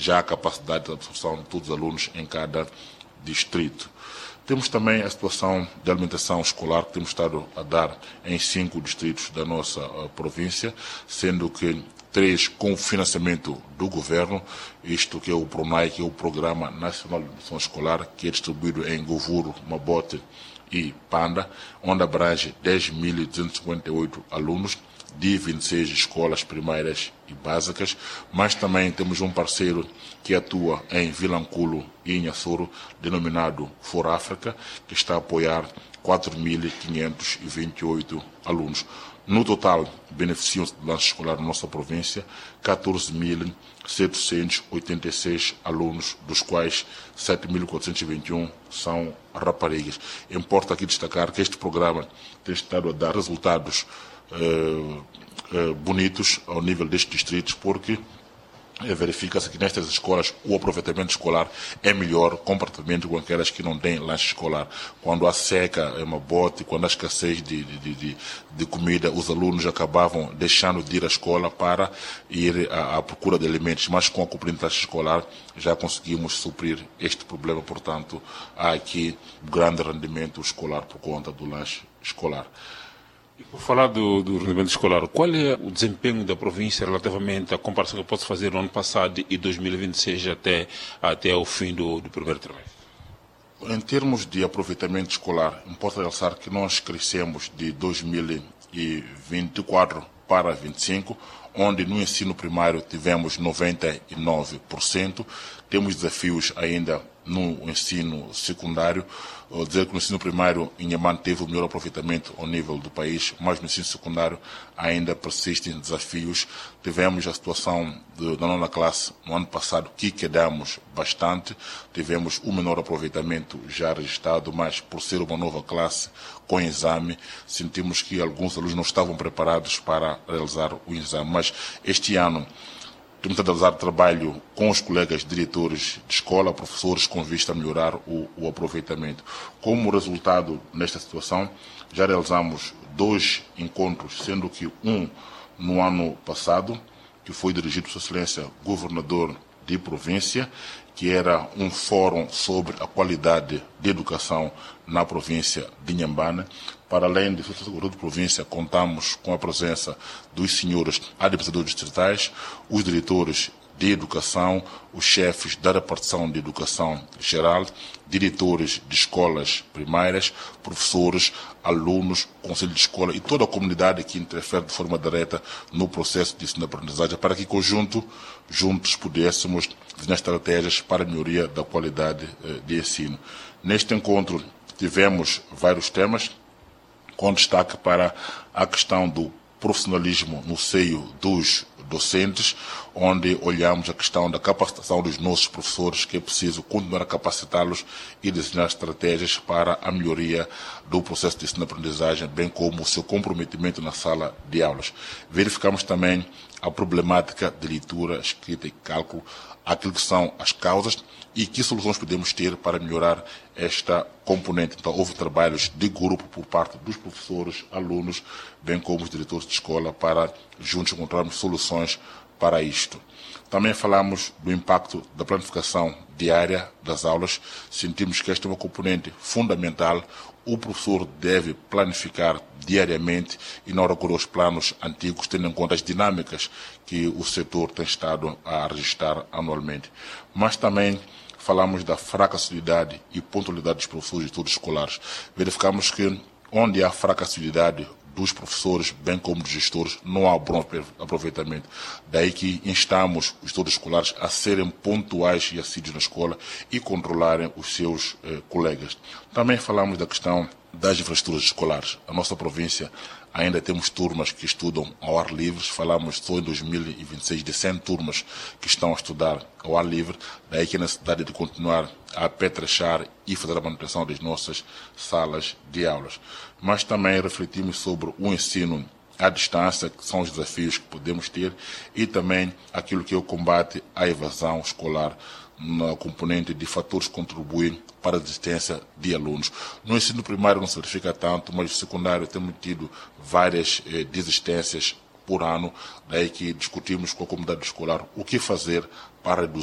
já a capacidade de absorção de todos os alunos em cada distrito. Temos também a situação de alimentação escolar que temos estado a dar em 5 distritos da nossa província, sendo que 3 com financiamento do governo, isto que é o PRONAI, que é o Programa Nacional de Alimentação Escolar, que é distribuído em Govuro, Mabote e Panda, onde abrange 10.258 alunos de 26 escolas primárias e básicas, mas também temos um parceiro que atua em Vilanculo e Inhassoro, denominado For África, que está a apoiar 4.528 alunos. No total, beneficiam-se do lanche escolar na nossa província 14.786 alunos, dos quais 7.421 são raparigas. Importa aqui destacar que este programa tem estado a dar resultados bonitos ao nível destes distritos, porque verifica-se que nestas escolas o aproveitamento escolar é melhor comparativamente com aquelas que não têm lanche escolar. Quando há seca em Mabote, quando há escassez de comida, os alunos acabavam deixando de ir à escola para ir à procura de alimentos, mas com a cumprimento do lanche escolar já conseguimos suprir este problema. Portanto, há aqui grande rendimento escolar por conta do lanche escolar. E por falar do rendimento escolar, qual é o desempenho da província relativamente à comparação que eu posso fazer no ano passado e 2026 até o fim do primeiro trimestre? Em termos de aproveitamento escolar, importa realçar que nós crescemos de 2024 para 25, onde no ensino primário tivemos 99%, temos desafios ainda no ensino secundário. Vou dizer que no ensino primário Inhambane teve o melhor aproveitamento ao nível do país, mas no ensino secundário ainda persistem desafios. Tivemos a situação da nona classe no ano passado, que quedamos bastante, tivemos o menor aproveitamento já registrado, mas por ser uma nova classe com exame, sentimos que alguns alunos não estavam preparados para realizar o exame. Mas este ano temos a realizar trabalho com os colegas diretores de escola, professores, com vista a melhorar o aproveitamento. Como resultado nesta situação, já realizamos 2 encontros, sendo que um no ano passado, que foi dirigido por Sua Excelência Governador de Província, que era um fórum sobre a qualidade de educação na província de Inhambane. Para além de Sua Excelência Governador de Província, contamos com a presença dos senhores administradores distritais, os diretores de educação, os chefes da repartição de educação geral, diretores de escolas primárias, professores, alunos, conselho de escola e toda a comunidade que interfere de forma direta no processo de ensino-aprendizagem, para que juntos pudéssemos desenhar estratégias para a melhoria da qualidade de ensino. Neste encontro tivemos vários temas, com destaque para a questão do profissionalismo no seio dos docentes, onde olhamos a questão da capacitação dos nossos professores, que é preciso continuar a capacitá-los e desenhar estratégias para a melhoria do processo de ensino-aprendizagem, bem como o seu comprometimento na sala de aulas. Verificamos também a problemática de leitura, escrita e cálculo, aquilo que são as causas e que soluções podemos ter para melhorar esta componente. Então, houve trabalhos de grupo por parte dos professores, alunos, bem como os diretores de escola, para juntos encontrarmos soluções para isto. Também falamos do impacto da planificação diária das aulas. Sentimos que esta é uma componente fundamental. O professor deve planificar diariamente e não recorrer aos planos antigos, tendo em conta as dinâmicas que o setor tem estado a registrar anualmente. Mas também falamos da fraca assiduidade e pontualidade dos professores e estudos escolares. Verificamos que onde há fraca assiduidade dos professores, bem como dos gestores, não há bom aproveitamento. Daí que instamos os estudos escolares a serem pontuais e assíduos na escola e controlarem os seus colegas. Também falamos da questão das infraestruturas escolares. A nossa província ainda temos turmas que estudam ao ar livre. Falamos só em 2026 de 100 turmas que estão a estudar ao ar livre. Daí que a necessidade de continuar a apetrechar e fazer a manutenção das nossas salas de aulas. Mas também refletimos sobre o ensino à distância, que são os desafios que podemos ter, e também aquilo que é o combate à evasão escolar, na componente de fatores que contribuem para a desistência de alunos. No ensino primário não se verifica tanto, mas no secundário temos tido várias desistências por ano, daí que discutimos com a comunidade escolar o que fazer para reduzir